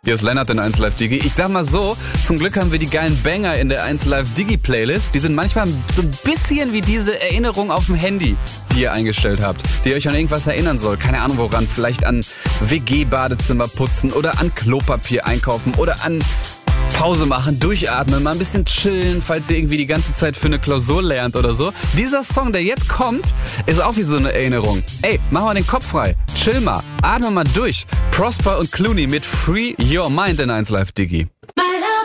Hier ist Lennart in 1 Live Digi. Ich sag mal so, zum Glück haben wir die geilen Banger in der 1 Live Digi Playlist. Die sind manchmal so ein bisschen wie diese Erinnerung auf dem Handy, die ihr eingestellt habt, die euch an irgendwas erinnern soll. Keine Ahnung woran, vielleicht an WG-Badezimmer putzen oder an Klopapier einkaufen oder an Pause machen, durchatmen, mal ein bisschen chillen, falls ihr irgendwie die ganze Zeit für eine Klausur lernt oder so. Dieser Song, der jetzt kommt, ist auch wie so eine Erinnerung. Ey, mach mal den Kopf frei, chill mal, atme mal durch. Prosper und Clooney mit Free Your Mind in 1 Live Digi.